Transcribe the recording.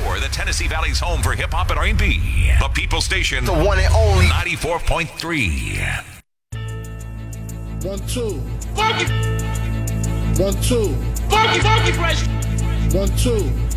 94, the Tennessee Valley's home for hip hop and R&B. The People Station, The one and only 94.3. 1 2 Funky, 1 2 funky, fresh. 1 2